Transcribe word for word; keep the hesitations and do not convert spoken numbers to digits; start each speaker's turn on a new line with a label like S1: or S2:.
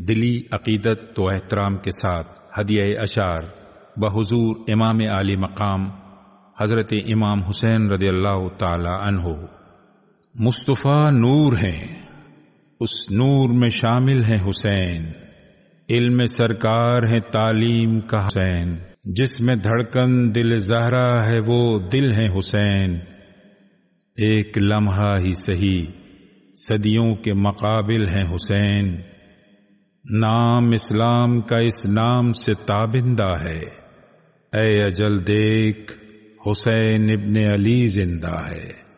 S1: दिली अकीदत व एहतराम के साथ हदिया अशार बहुजूर इमाम आली मकाम हजरत इमाम हुसैन रदियल्लाहु ताला अन्हु। मुस्तफ़ा नूर हैं, उस नूर में शामिल हैं हुसैन। इल्म सरकार है तालीम का हुसैन, जिसमें धड़कन दिल ज़हरा है वो दिल है हुसैन। एक लम्हा ही सही सदियों के मुकाबिल हैं हुसैन। नाम इस्लाम का इस नाम से ताबिंदा है, ऐ अजल देख हुसैन इब्ने अली जिंदा है।